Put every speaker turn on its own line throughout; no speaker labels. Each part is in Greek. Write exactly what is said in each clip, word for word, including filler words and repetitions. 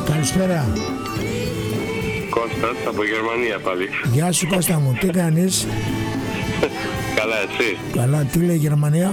Καλησπέρα.
Κώστας από Γερμανία πάλι.
Γεια σου Κώστα μου, τι κάνεις?
Καλά, εσύ?
Καλά, τι λέει η Γερμανία?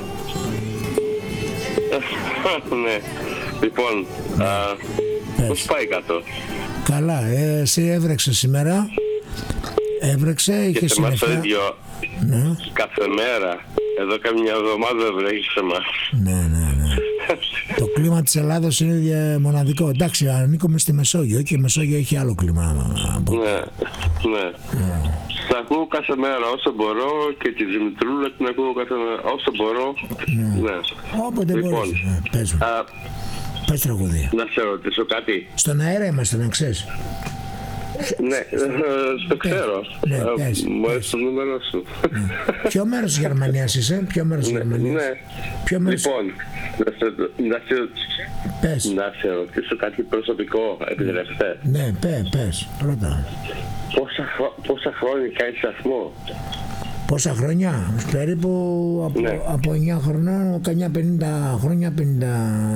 Ναι, λοιπόν,
ναι.
Α, πώς πάει κάτω?
Καλά, ε, εσύ έβρεξε σήμερα? Έβρεξε, είχε
συννεφιά? Και σε εμάς το ίδιο,
ναι.
Κάθε μέρα, εδώ καμιά εβδομάδα βρέχει σε εμάς.
Ναι, ναι, ναι. Το κλίμα της Ελλάδος είναι μοναδικό. Εντάξει, ανήκουμε στη Μεσόγειο και η Μεσόγειο έχει άλλο κλίμα.
Ναι, ναι. Yeah. Σ' ακούω κάθε μέρα όσο μπορώ και τη Δημητρούλα την ακούω κάθε μέρα όσο μπορώ.
Yeah. Ναι. Όποτε λοιπόν, μπορείς. Ναι, πες μου. Α, πες τραγουδία.
Να σε ρωτήσω κάτι.
Στον αέρα είμαστε, να ξέρεις.
Ναι, το ξέρω.
Ναι, πες,
μου έρθει το νούμερο σου.
Ναι. Ποιο μέρος της Γερμανίας είσαι? Ποιο μέρος της Γερμανίας?
Ναι.
Ποιο μέρος...
Λοιπόν, να σε, να, σε,
πες.
να σε ρωτήσω κάτι προσωπικό, επιτρέψτε.
Ναι, πέ, πες, ρώτα.
Πόσα, πόσα χρόνια κάνει σταθμό?
Πόσα χρόνια? Περίπου από,
ναι.
από εννιά χρονών, καμιά πενήντα χρόνια, πενήντα...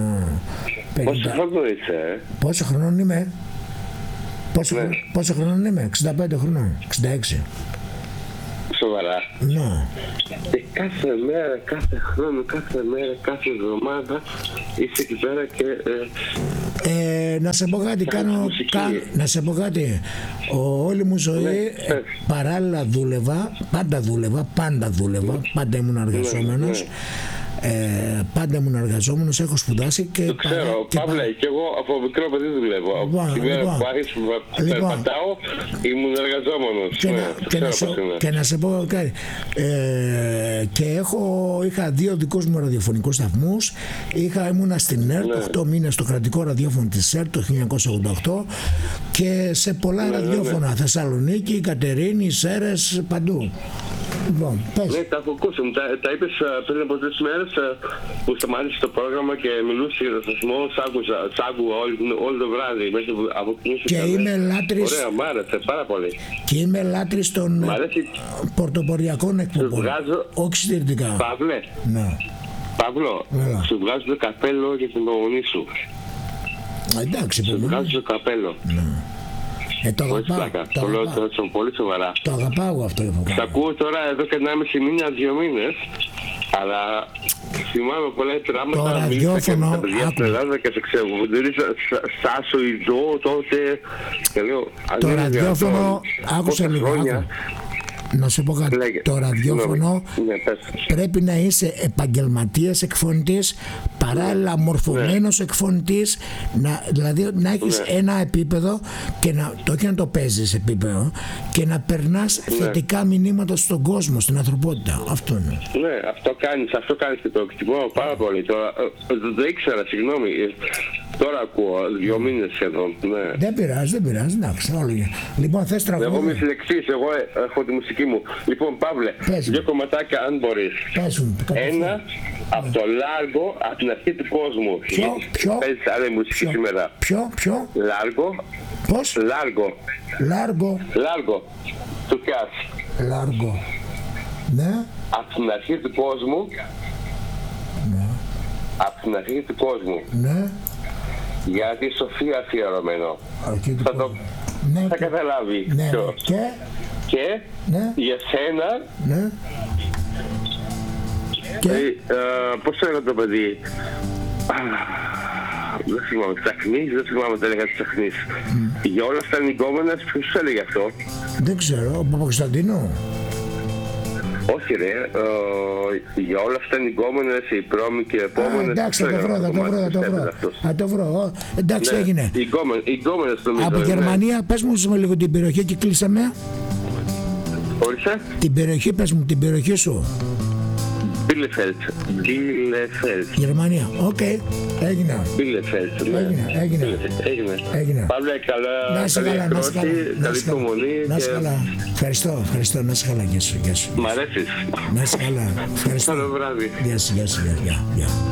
Πόσα χρονών είσαι, ε?
Πόσο χρονών είμαι? Πόσο,
ναι.
πόσο χρονών είμαι? εξήντα πέντε χρονών, εξήντα έξι.
Σοβαρά?
Ναι.
Και κάθε μέρα, κάθε χρόνο, κάθε μέρα, κάθε εβδομάδα είσαι εκεί πέρα και... Ε,
ε, να σε πω κάτι, κάνω, κα, να σε πω κάτι. Ο, όλη μου ζωή
ναι,
ε, παράλληλα δούλευα, πάντα δούλευα, πάντα δούλευα, πάντα ήμουν εργαζόμενος. Ναι, ναι. Ε, πάντα ήμουν εργαζόμενος, έχω σπουδάσει και...
Το ξέρω, παρά, Παύλε, και, και εγώ από μικρό παιδί δουλεύω.
Λοιπόν,
Τη μέρα
λοιπόν,
που άρχισα να
λοιπόν,
περπατάω, ήμουν εργαζόμενος.
Και,
ναι,
να, και, να σε, και να σε πω κάτι. Ε, και έχω, είχα δύο δικούς μου ραδιοφωνικούς σταθμούς. Είχα, ήμουνα στην ΕΡΤ, ναι. οκτώ μήνες στο κρατικό ραδιόφωνο της ΕΡΤ το χίλια εννιακόσια ογδόντα οκτώ και σε πολλά ναι, ραδιόφωνα, ναι, ναι. Θεσσαλονίκη, Κατερίνη, Σέρες, παντού. Λοιπόν, πες.
Ναι, τα έχω ακούσει. Τα, τα είπες πριν από τρεις μέρες που σταμάτησε το πρόγραμμα και μιλούσε για το σταθμό. Σ' άκουγα όλο το βράδυ. Από
και είμαι λάτρης.
Ωραία, μ' άρεσε πάρα πολύ.
Και είμαι λάτρης των πορτοποριακών εκπομπών.
Βγάζω...
Όχι συντηρητικά.
Παύλε.
Ναι.
Παύλο, yeah. Σου βγάζω το καπέλο για την υπομονή σου.
Εντάξει,
σου βγάζω το καπέλο.
Ναι. Ε, το αγαπάω.
Το, το λέω τώρα πολύ σοβαρά.
Το αγαπάω αυτό που κάνω.
Σ' ακούω τώρα εδώ και ενάμιση μήνα, δύο μήνες, αλλά θυμάμαι πολλά πράγματα.
Το ραδιόφωνο,
και παιδιά στην Ελλάδα και σε ξέρω. Σάσο, Ιδώ, τότε. Και λέω,
το ραδιόφωνο, άκουσα λίγο. Να σου πω κάτι, λέγε. Το ραδιόφωνο
ναι,
πρέπει να είσαι επαγγελματίας εκφωνητής, παράλληλα μορφωμένος ναι. εκφωνητής, να, δηλαδή να έχεις ναι. ένα επίπεδο και να, το όχι να το παίζεις επίπεδο και να περνάς ναι. θετικά μηνύματα στον κόσμο, στην ανθρωπότητα. Αυτό είναι.
Ναι, αυτό κάνεις, αυτό κάνεις και το εκτιμώ πάρα πολύ. Τώρα, δεν ήξερα, συγγνώμη. Τώρα ακούω, δύο μήνες σχεδόν. Ναι.
Δεν πειράζει, δεν πειράζει, εντάξει. Όλοι. Λοιπόν, θες τραγούδι.
Εγώ είμαι συλλεκτής, εγώ έχω τη μουσική μου. Λοιπόν, Παύλε,
πες
δύο κομματάκια αν μπορείς.
Πες μου.
Ένα από το Λάργο, από την αρχή του κόσμου.
Ποιο, ποιο.
Παίζεις άλλη μουσική
ποιο,
σήμερα.
Ποιο, ποιο.
Λάργο.
Πώς.
Λάργο.
Λάργο.
Λάργο. Του Κιάς.
Λάργο. Ναι.
Από την αρχή του κόσμου.
Ναι.
Από την αρχή του κόσμου.
Ναι.
Για τη Σοφία αφιερωμένο. Θα το
ναι,
θα
και...
καταλάβει.
Ναι, και...
και
ναι.
για σένα
ναι. Και...
Ε, ε, πώς έλεγα το παιδί? Α, δεν θυμάμαι, Τσαχνής, δεν θυμάμαι τι έλεγα Τσαχνής. Mm. Για όλα αυτά νοικόμενες, ποιος σου έλεγε αυτό?
Δεν ξέρω, ο Παπακοσταντίνου.
Όχι ρε, ε, για όλα αυτά νοικόμενες, οι πρόμοι και οι επόμενες.
Α, εντάξει, θα το βρω, θα το βρω, θα το βρω. Θα το βρω, εντάξει,
ναι,
έγινε.
Οι γκόμενες νομίζω.
Από Γερμανία, ναι. Πες μου λίγο την περιοχή και κλείσαμε.
Όρισε.
Την περιοχή, πες μου, την περιοχή σου.
Bielefeld. Bielefeld.
Γερμανία. Οκ. Okay. Έγινε.
Bielefeld. Ναι.
Έγινε. Έγινε.
Έγινε.
Έγινε.
Παύλε, καλά.
Να είσαι καλά. Να είσαι καλά.
Καλή υπομονή.
Να είσαι καλά. Ευχαριστώ. Ευχαριστώ. Να είσαι καλά. Γεια σου. Γεια σου.
Μ' αρέσεις.
Να είσαι καλά. Ευχαριστώ.
Καλό βράδυ.
Γεια σου. Γεια σου. Γεια.